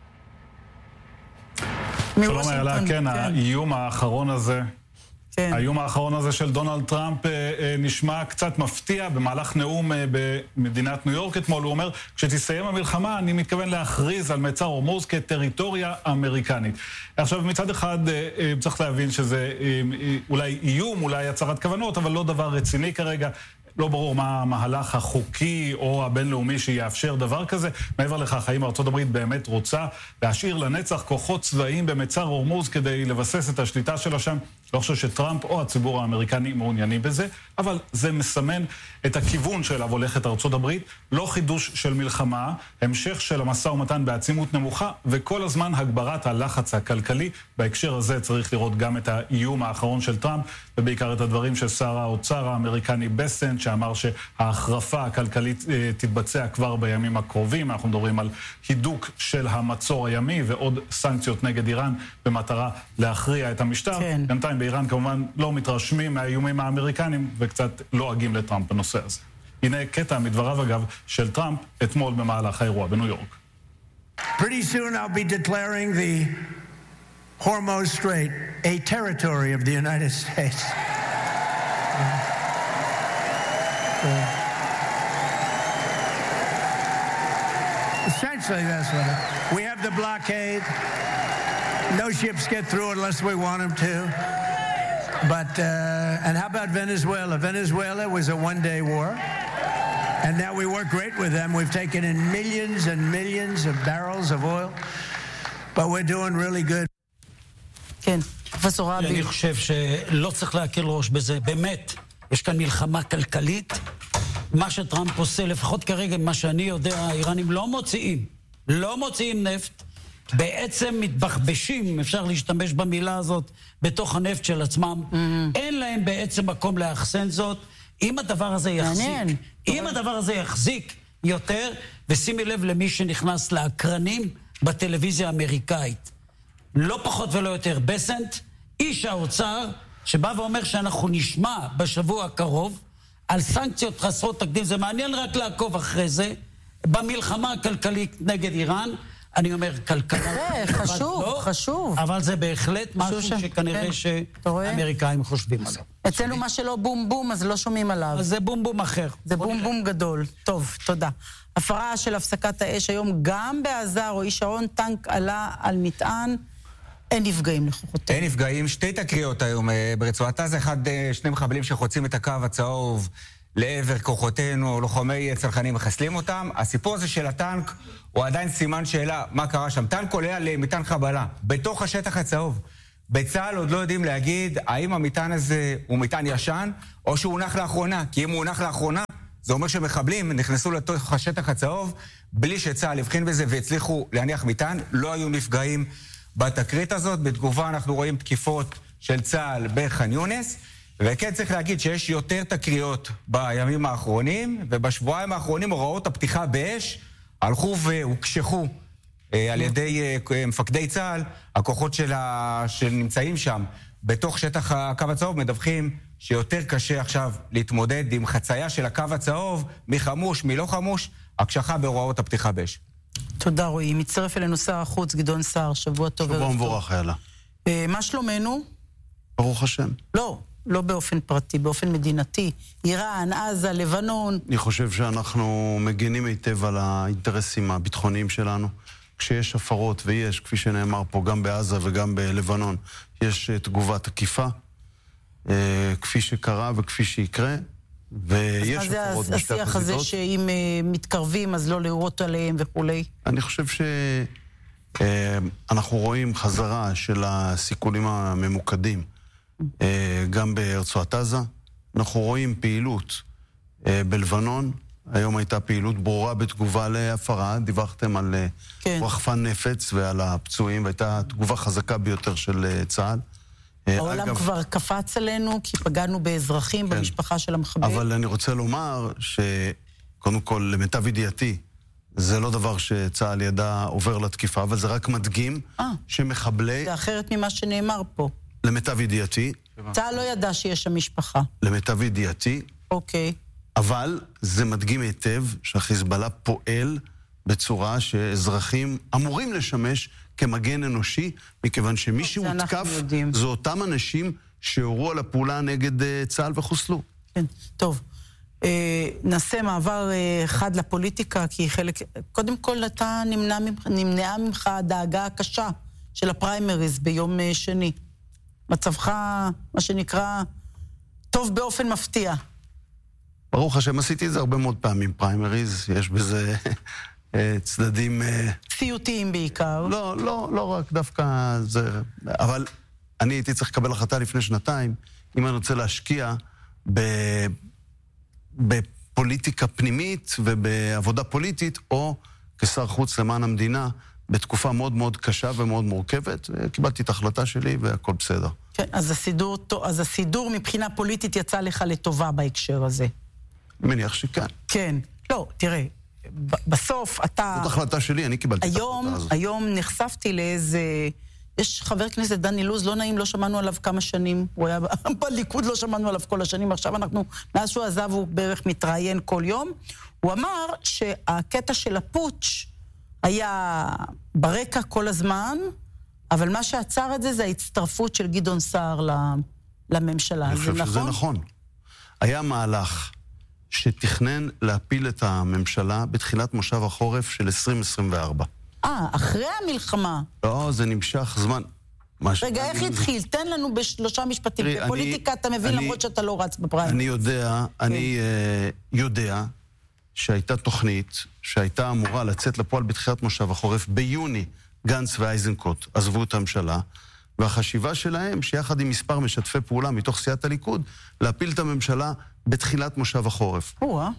שלום איילה, כן, האיום האחרון הזה... האיום האחרון הזה של דונלד טראמפ נשמע קצת מפתיע במהלך נאום במדינת ניו יורק אתמול. הוא אומר, כשתסיים המלחמה אני מתכוון להכריז על מצר הורמוז כטריטוריה אמריקנית. עכשיו מצד אחד צריך להבין שזה אולי איום, אולי הצהרת כוונות, אבל לא דבר רציני כרגע. לא ברור מה המהלך החוקי או הבינלאומי שיאפשר דבר כזה. מעבר לכך, האם ארצות הברית באמת רוצה להשאיר לנצח כוחות צבאיים במצר הורמוז כדי לבסס את השליטה שלה שם? לא חושב שטראמפ או הציבור האמריקני מעוניינים בזה, אבל זה מסמן את הכיוון שאליו הולכת ארצות הברית, לא חידוש של מלחמה, המשך של המשא ומתן בעצימות נמוכה, וכל הזמן הגברת הלחץ הכלכלי. בהקשר הזה צריך לראות גם את האיום האחרון של טראמפ, ובעיקר את הדברים של שר האוצר האמריקני בסנט, שאמר שההחרפה הכלכלית תתבצע כבר בימים הקרובים. אנחנו מדברים על הידוק של המצור הימי ועוד סנקציות נגד איראן במטרה להכריע את המשטר. כן. בינתיים באיראן כמובן לא מתרשמים מהאיומים האמריקנים וקצת לועגים לטראמפ בנושא הזה. הנה קטע מדבריו אגב של טראמפ אתמול במהלך האירוע בניו יורק. Pretty soon I'll be declaring the Hormuz Strait a territory of the United States. Essentially, that's what it is. We have the blockade. No ships get through unless we want them to. But, and how about Venezuela? Venezuela was a one-day war. And now we work great with them. We've taken in millions and millions of barrels of oil. But we're doing really good. כן, פרופסור רבי. אני חושב שלא צריך להקל ראש בזה. באמת, יש כאן מלחמה כלכלית. מה שטראמפ עושה, לפחות כרגע, מה שאני יודע, האיראנים לא מוציאים נפט. בעצם מתבחבשים, אפשר להשתמש במילה הזאת, בתוך הנפט של עצמם. אין להם בעצם מקום לאחסן זאת. אם הדבר הזה יחזיק יותר, ושימי לב למי שנכנס לאקרנים בטלוויזיה האמריקאית, לא פחות ולא יותר, בסנט, איש האוצר, שבא ואומר שאנחנו נשמע בשבוע הקרוב על סנקציות חסרות תקדים. זה מעניין רק לעקוב אחרי זה, במלחמה הכלכלית נגד איראן. אני אומר, כלכלה... חשוב. אבל זה בהחלט משהו שכנראה שהאמריקאים חושבים עליו. אצלנו מה שלא בום בום, אז לא שומעים עליו. אז זה בום בום אחר. זה בום בום גדול. טוב, תודה. הפרה של הפסקת האש היום גם בעזה, רועי שרון, טנק עלה על מטען, אין נפגעים לכוחותינו. אין נפגעים, שתי תקריות היום ברצועת עזה, שני מחבלים שחוצים את הקו הצהוב לעבר כוחותינו, לוחמי צנחנים מחסלים אותם. הסיפור הזה של הטנק הוא עדיין סימן שאלה מה קרה שם. טנק עולה על מטען חבלה, בתוך השטח הצהוב. בצה"ל עוד לא יודעים להגיד האם המטען הזה הוא מטען ישן או שהוא הונח לאחרונה, כי אם הוא הונח לאחרונה, זה אומר שמחבלים נכנסו לתוך השטח הצהוב בלי שצה"ל הבחין בזה והצליחו להניח מטען. לא היו נפגעים בתקרית הזאת. בתגובה אנחנו רואים תקיפות של צה"ל בח'אן יונס, וכן צריך להגיד שיש יותר תקריות בימים האחרונים, ובשבועיים האחרונים הוראות הפתיחה באש הלכו והוקשחו על ידי מפקדי צה"ל. הכוחות שנמצאים שם בתוך שטח הקו הצהוב מדווחים שיותר קשה עכשיו להתמודד עם חצייה של הקו הצהוב, מחמוש, מלא חמוש, הקשחה בהוראות הפתיחה באש. תודה רועי. מצטרף אלינו שר החוץ גדעון סער, שבוע טוב. שבוע מבורך, יאללה. מה שלומנו? ברוך השם. לא באופן פרטי, באופן מדינתי. איראן, עזה, לבנון. אני חושב שאנחנו מגינים היטב על האינטרסים הביטחוניים שלנו. כשיש הפרות, ויש, כפי שנאמר פה, גם בעזה וגם בלבנון, יש תגובה תקיפה, כפי שקרה וכפי שיקרה, ויש הפרות בשתי החזיתות. השיח הזה שאם מתקרבים, אז לא להורות עליהם וכולי. אני חושב שאנחנו רואים חזרה של הסיכולים הממוקדים, גם ברצועת עזה. אנחנו רואים פעילות בלבנון. היום הייתה פעילות ברורה בתגובה להפרה. דיווחתם על רחפן נפץ ועל הפצועים, והייתה תגובה חזקה ביותר של צה"ל. העולם כבר קפץ עלינו, כי פגענו באזרחים, במשפחה של המחבל. אבל אני רוצה לומר שקודם כל, למיטב ידיעתי, זה לא דבר שצה"ל ידע עובר לתקיפה, אבל זה רק מדגים שמחבלי... זה אחרת ממה שנאמר פה. למיטב ידיעתי... צה"ל לא ידע שיש שם משפחה. למיטב ידיעתי... אוקיי. אבל זה מדגים היטב שהחיזבאללה פועל בצורה שאזרחים אמורים לשמש כמגן אנושי, מכיוון שמי שהותקף זה אותם אנשים שהורו על הפעולה נגד צה"ל וחוסלו. כן, טוב. נעשה מעבר אחד לפוליטיקה, כי חלק... קודם כל אתה נמנעה ממך הדאגה הקשה של הפריימריז ביום שני. מצבך, מה שנקרא, טוב באופן מפתיע. ברוך השם, עשיתי את זה הרבה מאוד פעמים, פריימריז, יש בזה צדדים... סיוטיים בעיקר. לא רק דווקא זה... אבל אני הייתי צריך לקבל החלטה לפני שנתיים, אם אני רוצה להשקיע בפוליטיקה פנימית ובעבודה פוליטית, או כשר חוץ למען המדינה, בתקופה מאוד מאוד קשה ומאוד מורכבת, קיבלתי את ההחלטה שלי והכל בסדר. כן, אז הסידור מבחינה פוליטית יצא לך לטובה בהקשר הזה. מניח שכן. כן. לא, תראה, בסוף אתה... זאת החלטה שלי, אני קיבלתי את ההחלטה הזאת. היום נחשפתי לאיזה... יש חבר כנסת דני לוז, לא נעים, לא שמענו עליו כמה שנים. הוא היה בליכוד, לא שמענו עליו כל השנים. עכשיו אנחנו, מאז שהוא עזב, הוא בערך מתראיין כל יום. הוא אמר שהקטע של הפוטש היה ברקע כל הזמן, אבל מה שעצר את זה, זה ההצטרפות של גדעון סער לממשלה. אני חושב שזה נכון. היה מהלך שתכנן להפיל את הממשלה בתחילת מושב החורף של 2024. אחרי המלחמה. לא, זה נמשך זמן. רגע, איך התחיל? תן לנו בשלושה משפטים. בפוליטיקה אתה מבין למרות שאתה לא רץ בפריימריז. אני יודע שהייתה תוכנית שהייתה אמורה לצאת לפועל בתחילת מושב החורף. ביוני גנץ ואיזנקוט עזבו את הממשלה, והחשיבה שלהם שיחד עם מספר משתפי פעולה מתוך סיעת הליכוד, להפיל את הממשלה בתחילת מושב החורף.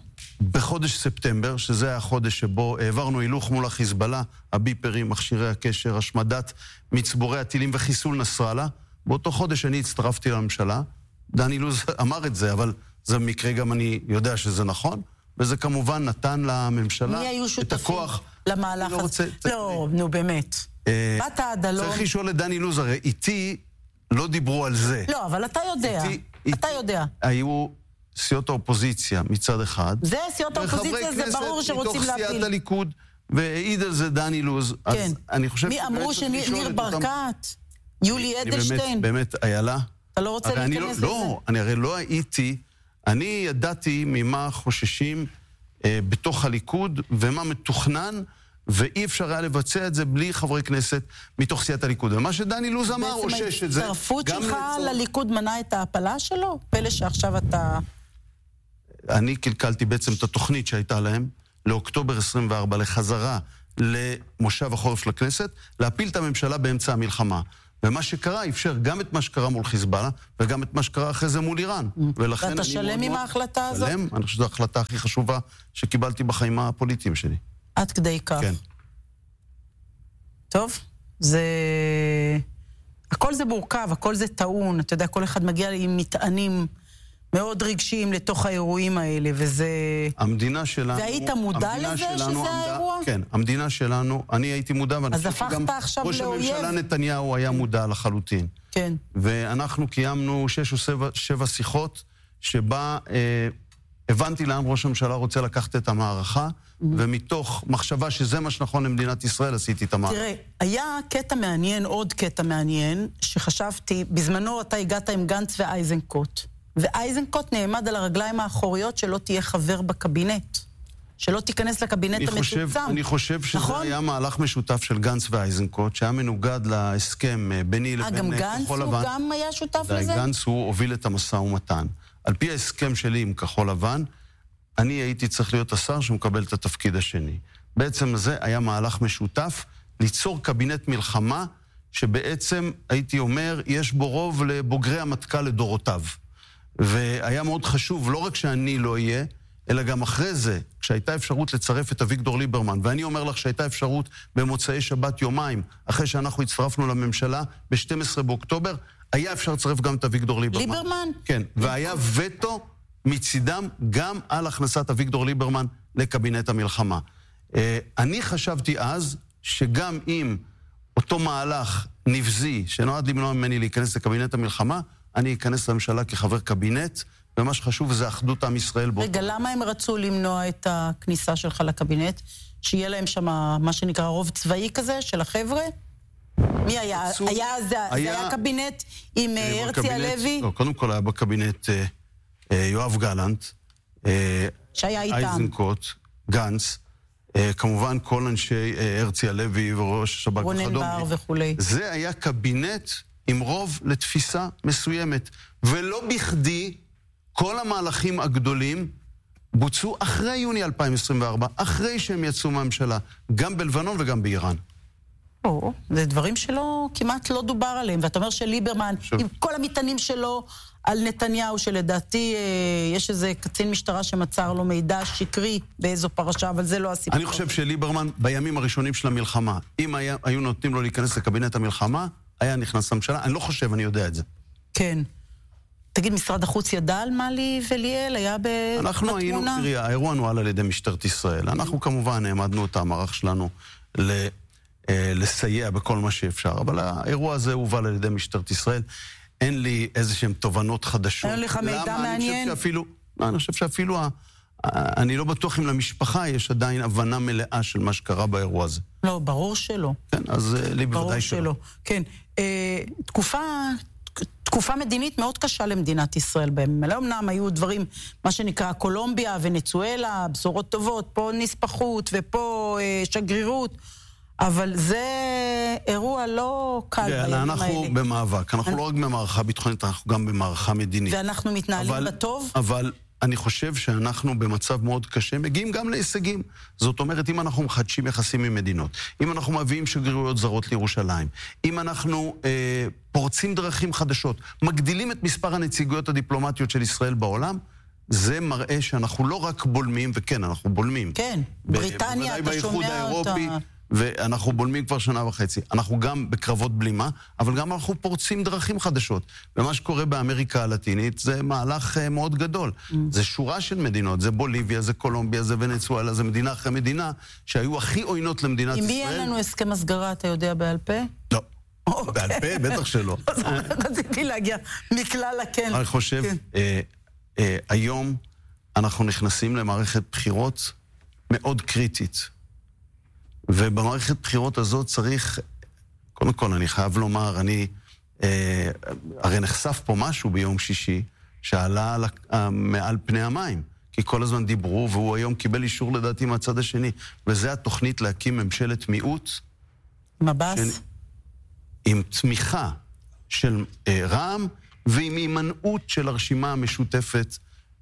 בחודש ספטמבר, שזה היה החודש שבו העברנו הילוך מול החיזבאללה, הביפרים, מכשירי הקשר, השמדת מצבורי הטילים וחיסול נסראללה, באותו חודש אני הצטרפתי לממשלה. דני לוז אמר את זה, אבל זה במקרה גם אני יודע שזה נכון, וזה כמובן נתן לממשלה את הכוח. למהלך הזה. לא, נו באמת. באת עד הלום. צריך לשאול את דני לוז, הרי איתי לא דיברו על זה. לא, אבל אתה יודע. אתה יודע. היו סיעות האופוזיציה מצד אחד. זה סיעות האופוזיציה, זה ברור שרוצים להפיל. מתוך סיעת הליכוד, והעיד על זה דני לוז. כן. מי אמרו שניר ברקת, יולי אדלשטיין. באמת, איילה. אתה לא רוצה להיכנס לזה? לא, אני הרי לא הייתי, אני ידעתי ממה חוששים בתוך הליכוד, ומה מתוכנן, ואי אפשר היה לבצע את זה בלי חברי כנסת מתוך סיעת הליכוד. ומה שדני לוז אמר, אושש את זה. ההצטרפות שלך לליכוד מנע את ההפלה שלו? פלא שעכשיו אתה... אני קלקלתי בעצם את התוכנית שהייתה להם, לאוקטובר 24, לחזרה למושב החורף של הכנסת, להפיל את הממשלה באמצע המלחמה. ומה שקרה, אפשר גם את מה שקרה מול חיזבאללה, וגם את מה שקרה אחרי זה מול איראן. ואתה שלם עם ההחלטה הזאת? שלם, אני חושב שזו ההחלטה הכי חשובה שקיבלתי בחיים הפוליטיים שלי. עד כדי כך. כן. טוב, זה... הכל זה מורכב, הכל זה טעון, אתה יודע, כל אחד מגיע עם מטענים מאוד רגשיים לתוך האירועים האלה, וזה... המדינה שלנו... והיית מודע לזה שזה האירוע? כן, המדינה שלנו, אני הייתי מודע, ואני חושב שגם ראש הממשלה נתניהו היה מודע לחלוטין. כן. ואנחנו קיימנו 6 או 7 שיחות, שבה הבנתי לאן ראש הממשלה רוצה לקחת את המערכה, ומתוך מחשבה שזה מה שנכון למדינת ישראל, עשיתי את המערכה. תראה, היה קטע מעניין, עוד קטע מעניין, שחשבתי, בזמנו אתה הגעת עם גנץ ואיזנקוט. ואיזנקוט נעמד על הרגליים האחוריות שלא תהיה חבר בקבינט. שלא תיכנס לקבינט המצוצם. אני חושב שזה היה מהלך משותף של גנץ ואיזנקוט, שהיה מנוגד להסכם ביני לבין גם גנץ הוא גם היה שותף לזה? גנץ הוא הוביל את המשא ומתן. על פי ההסכם שלי עם כחול לבן, אני הייתי צריך להיות השר שמקבל את התפקיד השני. בעצם זה היה מהלך משותף, ליצור קבינט מלחמה, שבעצם הייתי אומר, יש בו רוב לבוגרי המטכ"ל לדורותיו. והיה מאוד חשוב, לא רק שאני לא אהיה, אלא גם אחרי זה, כשהייתה אפשרות לצרף את אביגדור ליברמן, ואני אומר לך שהייתה אפשרות במוצאי שבת יומיים, אחרי שאנחנו הצטרפנו לממשלה, ב-12 באוקטובר, היה אפשר לצרף גם את אביגדור ליברמן. ליברמן? כן, והיה וטו מצידם גם על הכנסת אביגדור ליברמן לקבינט המלחמה. אני חשבתי אז שגם אם אותו מהלך נבזי, שנועד למנוע ממני להיכנס לקבינט המלחמה, אני אכנס לממשלה כחבר קבינט, ומה שחשוב זה אחדות עם ישראל. רגע, למה הם רצו למנוע את הכניסה שלך לקבינט? שיהיה להם שם מה שנקרא רוב צבאי כזה של החבר'ה? מי היה? זה היה קבינט עם הרצי הלוי? לא, קודם כל היה בקבינט יואב גלנט, איזנקוט, גנץ, כמובן כל אנשי הרצי הלוי וראש השב"כ וכדומה. רונן בר וכולי. זה היה קבינט עם רוב לתפיסה מסוימת. ולא בכדי כל המהלכים הגדולים בוצעו אחרי יוני 2024, אחרי שהם יצאו מהממשלה, גם בלבנון וגם באיראן. זה דברים שלא, כמעט לא דובר עליהם, ואתה אומר שליברמן, עם כל המטענים שלו על נתניהו, שלדעתי יש איזה קצין משטרה שמצר לו מידע שקרי באיזו פרשה, אבל זה לא הסיפור. אני חושב שליברמן, בימים הראשונים של המלחמה, אם היו נותנים לו להיכנס לקבינט המלחמה, היה נכנס לממשלה, אני לא חושב, אני יודע את זה. כן. תגיד, משרד החוץ ידע על מאלי וליאל? היה בתמונה? אנחנו היינו, תראי, האירוע נועל על ידי משטרת ישראל. אנחנו כמובן העמדנו את המערך שלנו לסייע בכל מה שאפשר, אבל האירוע הזה הובל על ידי משטרת ישראל. אין לי איזשהם תובנות חדשות. אין לך מידע מעניין? אני חושב שאפילו, אני לא בטוח אם למשפחה יש עדיין הבנה מלאה של מה שקרה באירוע הזה. לא, ברור שלא. כן, אז לי בוודאי שלא. כן, תקופה מדינית מאוד קשה למדינת ישראל. במלא אמנם היו דברים, מה שנקרא קולומביה ונצואלה, בשורות טובות, פה נספחות ופה שגרירות, אבל זה אירוע לא קל בימים האלה. אנחנו במאבק, אנחנו לא רק במערכה ביטחונית, אנחנו גם במערכה מדינית. ואנחנו מתנהלים בטוב? אבל אני חושב שאנחנו במצב מאוד קשה, מגיעים גם להישגים. זאת אומרת, אם אנחנו מחדשים יחסים עם מדינות, אם אנחנו מביאים שגרירויות זרות לירושלים, אם אנחנו פורצים דרכים חדשות, מגדילים את מספר הנציגויות הדיפלומטיות של ישראל בעולם, זה מראה שאנחנו לא רק בולמים, וכן, אנחנו בולמים. כן, בריטניה, אתה שומע אותה. ואנחנו בולמים כבר שנה וחצי. אנחנו גם בקרבות בלימה, אבל גם אנחנו פורצים דרכים חדשות. ומה שקורה באמריקה הלטינית זה מהלך מאוד גדול. זה שורה של מדינות, זה בוליביה, זה קולומביה, זה ונצואלה, זה מדינה אחרי מדינה, שהיו הכי עוינות למדינת ישראל. עם מי אין לנו הסכם הסגרה, אתה יודע בעל פה? לא. בעל פה? בטח שלא. רציתי להגיע מכלל הכן. אני חושב, היום אנחנו נכנסים למערכת בחירות מאוד קריטית. ובמערכת בחירות הזאת צריך, קודם כל אני חייב לומר, הרי נחשף פה משהו ביום שישי שעלה מעל פני המים, כי כל הזמן דיברו, והוא היום קיבל אישור לדעתי מהצד השני, וזה התוכנית להקים ממשלת מיעוט. מבס? עם תמיכה של רע"מ, ועם הימנעות של הרשימה המשותפת,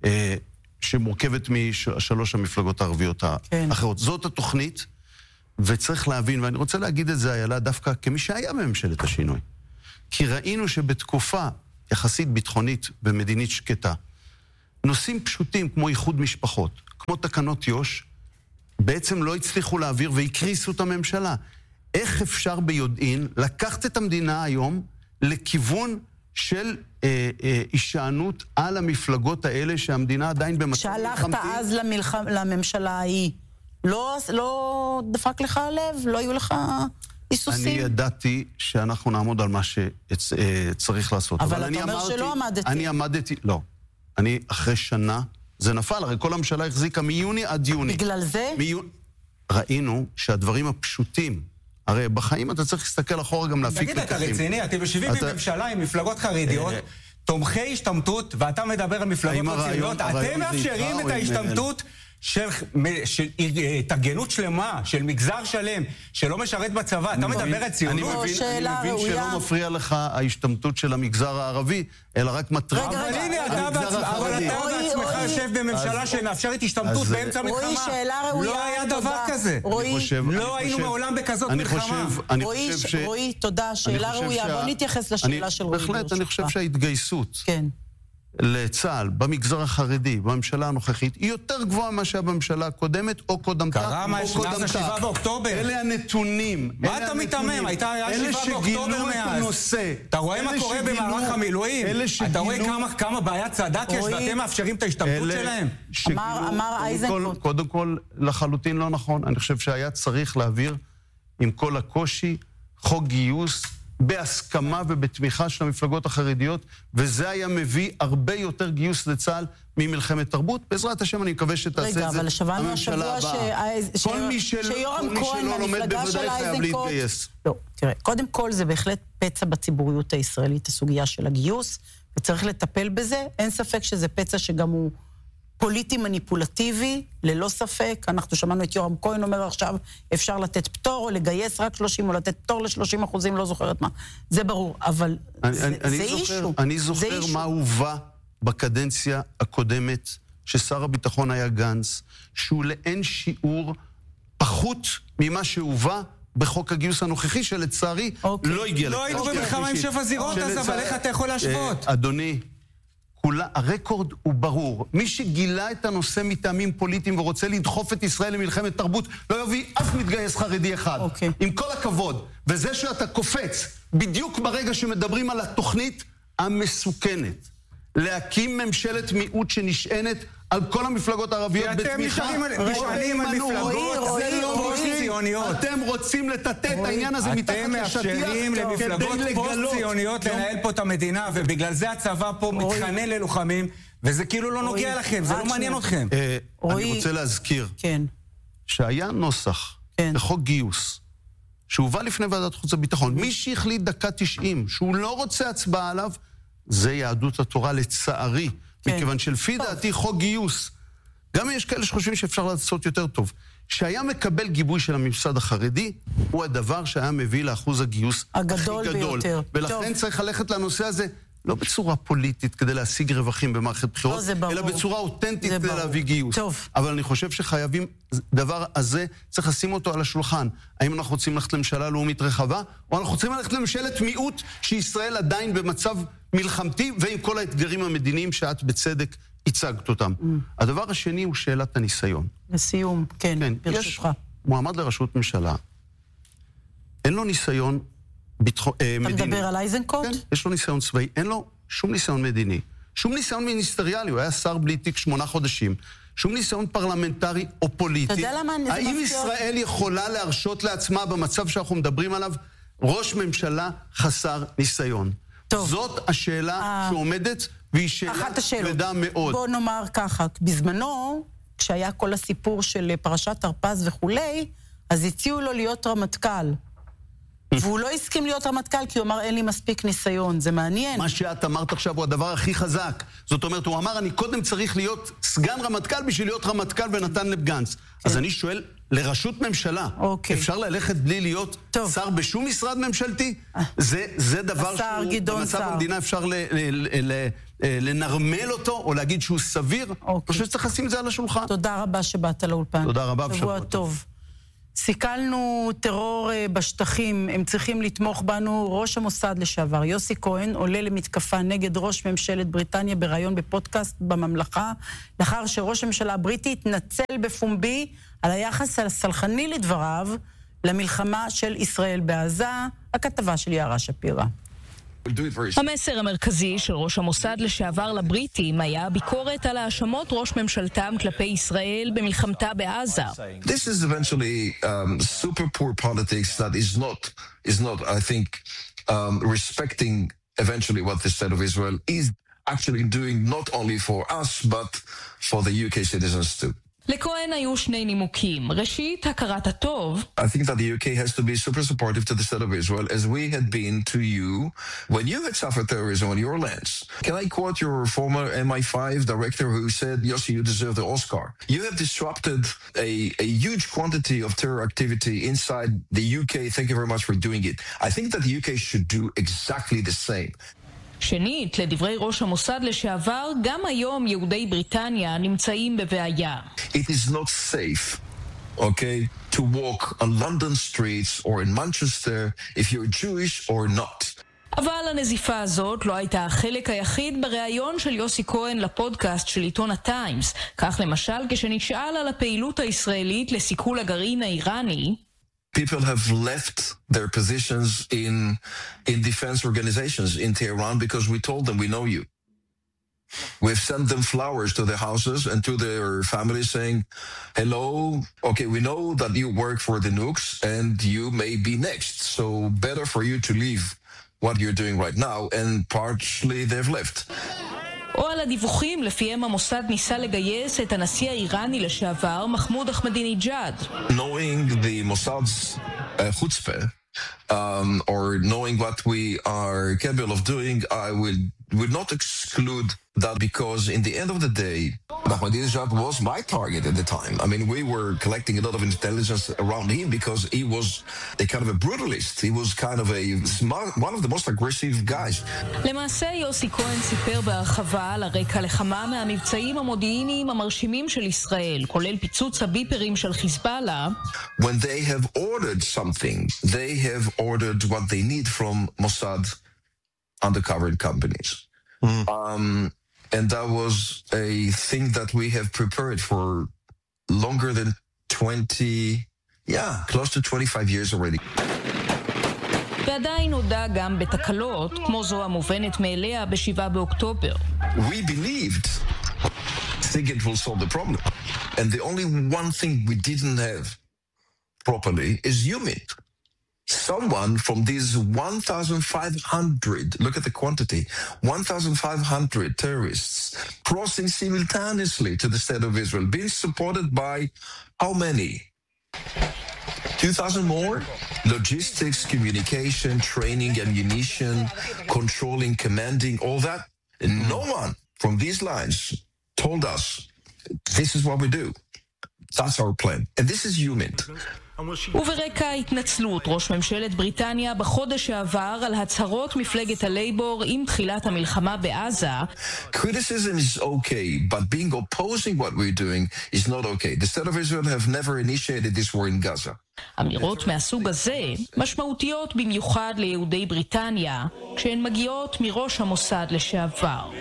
שמורכבת משלוש המפלגות הערביות האחרות. זאת התוכנית, וצריך להבין, ואני רוצה להגיד את זה, איילה, דווקא כמי שהיה בממשלת השינוי. כי ראינו שבתקופה יחסית ביטחונית ומדינית שקטה, נושאים פשוטים כמו איחוד משפחות, כמו תקנות יוש, בעצם לא הצליחו להעביר והקריסו את הממשלה. איך אפשר ביודעין לקחת את המדינה היום לכיוון של הישענות על המפלגות האלה שהמדינה עדיין במצב מלחמתי? שהלכת אז לממשלה ההיא. לא דפק לך הלב? לא היו לך היסוסים? אני ידעתי שאנחנו נעמוד על מה שצריך לעשות. אבל אתה אומר שלא עמדתי. אני עמדתי, לא. אני אחרי שנה, זה נפל, הרי כל הממשלה החזיקה מיוני עד יוני. בגלל זה? ראינו שהדברים הפשוטים, הרי בחיים אתה צריך להסתכל אחורה גם להפיק לקחים. תגיד, אתה רציני, אתם יושבים בממשלה עם מפלגות חרדיות, תומכי השתמטות, ואתה מדבר על מפלגות רציניות, אתם מאפשרים את ההשתמטות של התארגנות שלמה, של מגזר שלם, שלא משרת בצבא, אתה מדבר על ציונות? אני מבין שלא מפריע לך ההשתמטות של המגזר הערבי, אלא רק מטריד. אבל הנה, אתה בעצמך יושב בממשלה שמאפשרת השתמטות באמצע מלחמה. לא היה דבר כזה. לא היינו מעולם בכזאת מלחמה. רועי, תודה, שאלה ראויה. בוא נתייחס לשאלה של רועי. בהחלט, אני חושב שההתגייסות לצה"ל, במגזר החרדי, בממשלה הנוכחית, היא יותר גבוהה מה שהיה בממשלה הקודמת, או קודמתה. קרה מה מאז ה-7 באוקטובר. אלה הנתונים. מה אתה מתאמם? היה 7 באוקטובר מאז. אתה רואה מה קורה במערך המילואים? אתה רואה כמה בעיית צדק יש, ואתם מאפשרים את ההשתמטות שלהם? אמר אייזנקוט. קודם כל, לחלוטין לא נכון. אני חושב שהיה צריך להעביר, עם כל הקושי, חוק גיוס בהסכמה ובתמיכה של המפלגות החרדיות, וזה היה מביא הרבה יותר גיוס לצה"ל ממלחמת תרבות. בעזרת השם אני מקווה שתעשה את זה. רגע, אבל שמענו השבוע שיורם כהן מהמפלגה של אייזנקוט. לא, תראה, קודם כל זה בהחלט פצע בציבוריות הישראלית, הסוגיה של הגיוס, וצריך לטפל בזה. אין ספק שזה פצע שגם הוא פוליטי מניפולטיבי, ללא ספק. אנחנו שמענו את יורם כהן אומר עכשיו, אפשר לתת פטור או לגייס רק 30, או לתת פטור ל-30%, לא זוכרת מה. זה ברור, אבל זה אישו. אני זוכר מה הובא בקדנציה הקודמת ששר הביטחון היה גנץ, שהוא לאין שיעור פחות ממה שהובא בחוק הגיוס הנוכחי, שלצערי לא הגיע לכאן. לא היינו במלחמה עם 7 זירות, אז אבל איך אתה יכול להשוות? אדוני, הרקורד הוא ברור. מי שגילה את הנושא מטעמים פוליטיים ורוצה לדחוף את ישראל למלחמת תרבות, לא יביא אף מתגייס חרדי אחד. עם כל הכבוד. וזה שאתה קופץ, בדיוק ברגע שמדברים על התוכנית המסוכנת, להקים ממשלת מיעוט שנשענת על כל המפלגות הערביות בתמיכה. אתם נשענים על מפלגות פוסט-ציוניות. אתם רוצים לטטט את העניין הזה מתחת לשטיח. אתם מאפשרים למפלגות פוסט-ציוניות לנהל פה את המדינה, ובגלל זה הצבא פה מתחנן ללוחמים, וזה כאילו לא נוגע לכם, זה לא מעניין אתכם. אני רוצה להזכיר שהיה נוסח בחוק גיוס, שהובא לפני ועדת חוץ וביטחון. מי שהחליט דקה 90 שהוא לא רוצה הצבעה עליו, זה יהדות התורה לצערי. מכיוון שלפי דעתי חוק גיוס, גם יש כאלה שחושבים שאפשר לעשות יותר טוב, שהיה מקבל גיבוי של הממסד החרדי, הוא הדבר שהיה מביא לאחוז הגיוס הגדול הכי גדול. ביותר. ולכן צריך ללכת לנושא הזה, לא בצורה פוליטית כדי להשיג רווחים במערכת בחירות, אלא בצורה אותנטית כדי להביא גיוס. אבל אני חושב שחייבים, דבר הזה צריך לשים אותו על השולחן. האם אנחנו רוצים ללכת לממשלה לאומית רחבה, או אנחנו רוצים ללכת לממשלת מיעוט, שישראל עדיין במצב מלחמתי, ועם כל האתגרים המדיניים שאת בצדק הצגת אותם. הדבר השני הוא שאלת הניסיון. לסיום, כן, ברשותך. יש מועמד לראשות ממשלה, אין לו ניסיון מדיני. אתה מדבר על אייזנקוט? כן, יש לו ניסיון צבאי, אין לו שום ניסיון מדיני, שום ניסיון מיניסטריאלי, הוא היה שר בלי תיק 8 חודשים, שום ניסיון פרלמנטרי או פוליטי. אתה יודע למה זה האם ישראל יכולה להרשות לעצמה במצב שאנחנו מדברים עליו, ראש ממשלה חסר ניסיון? טוב. זאת השאלה שעומדת, והיא שאלה כבדה מאוד. בוא נאמר ככה, בזמנו, כשהיה כל הסיפור של פרשת תרפ"ז וכולי, אז הציעו לו להיות רמטכ"ל. והוא לא הסכים להיות רמטכ"ל, כי הוא אמר, אין לי מספיק ניסיון, זה מעניין. מה שאת אמרת עכשיו הוא הדבר הכי חזק. זאת אומרת, הוא אמר, אני קודם צריך להיות סגן רמטכ"ל בשביל להיות רמטכ"ל ונתן לגנץ. אז אני שואל, לראשות ממשלה, אפשר ללכת בלי להיות שר בשום משרד ממשלתי? זה דבר שבמצב המדינה אפשר לנרמל אותו, או להגיד שהוא סביר? אני חושב שצריך לשים את זה על השולחן. תודה רבה שבאת לאולפן. תודה רבה. שבוע טוב. סיכלנו טרור בשטחים, הם צריכים לתמוך בנו. ראש המוסד לשעבר, יוסי כהן, עולה למתקפה נגד ראש ממשלת בריטניה בראיון בפודקאסט בממלכה, לאחר שראש הממשלה הבריטי התנצל בפומבי על היחס הסלחני לדבריו למלחמה של ישראל בעזה. הכתבה של יערה שפירא. המסר המרכזי של ראש המוסד לשעבר לבריטים היה ביקורת על האשמות ראש ממשלתם כלפי ישראל במלחמתה בעזה. This is eventually super poor politics that is not I think respecting eventually what the state of Israel is actually doing not only for us but for the UK citizens too. לכהן היו 2 נימוקים. ראשית, הכרת הטוב. I think that the UK has to be super supportive to the state of Israel as we had been to you when you had suffered terrorism on your lands. Can I quote your former MI5 director who said, Yossi, you deserve the Oscar. You have disrupted a huge quantity of terror activity inside the UK. Thank you very much for doing it. I think that the UK should do exactly the same. שנית, לדברי ראש המוסד לשעבר, גם היום יהודי בריטניה נמצאים בבעיה. It is not safe, okay, to walk on London streets or in Manchester if you're Jewish or not. אבל הנזיפה הזאת לא הייתה החלק היחיד בריאיון של יוסי כהן לפודקאסט של עיתון הטיימס. כך למשל, כשנשאל על הפעילות הישראלית לסיכול הגרעין האיראני, People have left their positions in defense organizations in Tehran because we told them we know you. We've sent them flowers to their houses and to their families saying, hello, okay, we know that you work for the nukes and you may be next. So better for you to leave what you're doing right now, and partially they've left. או על הדיווחים לפיהם המוסד ניסה לגייס את הנשיא האיראני לשעבר מחמוד אחמדינג'אד. Knowing the Mossad's chutzpah, or knowing what we are capable of doing, I will would not exclude that because in the end of the day, Ahmadinejad was my target at the time. I mean, we were collecting a lot of intelligence around him because he was a kind of a brutalist. He was kind of one of the most aggressive guys. למעשה יוסי כהן סיפר בהרחבה על הרקע לכמה מהמבצעים המודיעיניים המרשימים של ישראל, כולל פיצוץ הביפרים של חיזבאללה. When they have ordered something, they have ordered what they need from Mossad undercover companies. And that was a thing that we have prepared for longer than close to 25 years already. ועדיין הודע גם בתקלות, כמו זו המובנת מאליה ב7 באוקטובר. We believed it will solve the problem. And the only one thing we didn't have properly is UMIT. Someone from these 1,500, look at the quantity, 1,500 terrorists crossing simultaneously to the state of Israel, being supported by how many? 2,000 more? Logistics, communication, training, ammunition, controlling, commanding, all that. And no one from these lines told us, this is what we do. That's our plan. And this is UMIT. וברקע ההתנצלות, ראש ממשלת בריטניה בחודש שעבר על הצהרות מפלגת הלייבור עם תחילת המלחמה בעזה. Criticism is okay, but being opposing what we're doing is not okay. The state of Israel have never initiated this war in Gaza. אמירות מהסוג הזה משמעותיות במיוחד ליהודי בריטניה, כשהן מגיעות מראש המוסד לשעבר.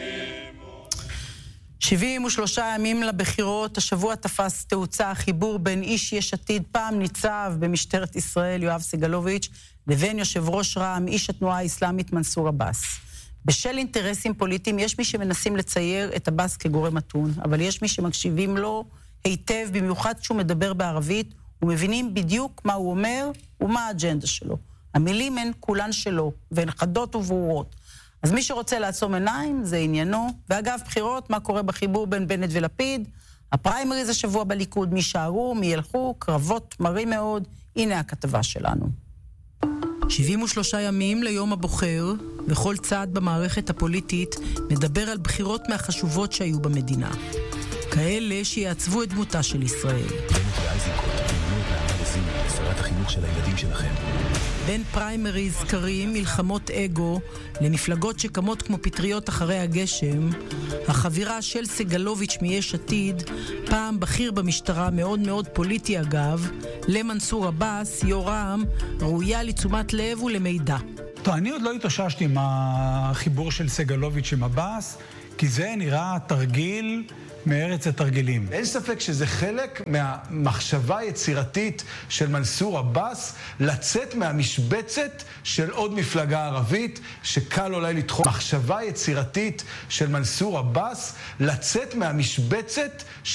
73 ימים לבחירות, השבוע תפס תאוצה החיבור בין איש יש עתיד, פעם ניצב במשטרת ישראל יואב סגלוביץ', לבין יושב ראש רע"מ, איש התנועה האסלאמית מנסור עבאס. בשל אינטרסים פוליטיים יש מי שמנסים לצייר את עבאס כגורם מתון, אבל יש מי שמקשיבים לו היטב, במיוחד כשהוא מדבר בערבית, ומבינים בדיוק מה הוא אומר ומה האג'נדה שלו. המילים הן כולן שלו, והן חדות וברורות. אז מי שרוצה לעצום עיניים, זה עניינו. ואגב, בחירות, מה קורה בחיבור בין בנט ולפיד? הפריימריז השבוע בליכוד, מי שערו, מי ילכו, קרבות מרים מאוד. הנה הכתבה שלנו. 73 ימים ליום הבוחר, וכל צעד במערכת הפוליטית מדבר על בחירות מהחשובות שהיו במדינה. כאלה שיעצבו את דמותה של ישראל. בנט ואיזנקוט, תמנו והמלזים, לשרת החינוך של הילדים שלכם. בין פריימריז, קרים, מלחמות אגו, למפלגות שקמות כמו פטריות אחרי הגשם, החבירה של סגלוביץ' מיש עתיד, פעם בכיר במשטרה, מאוד מאוד פוליטי אגב, למנסור עבאס, יורם, ראויה לתשומת לב ולמידע. טוב, אני עוד לא התאוששתי עם החיבור של סגלוביץ' עם עבאס, כי זה נראה תרגיל מארץ התרגילים. אין ספק שזה חלק מהמחשבה היצירתית של מנסור עבאס לצאת מהמשבצת של עוד מפלגה ערבית שקל אולי לתחום. מחשבה יצירתית של מנסור עבאס לצאת מהמשבצת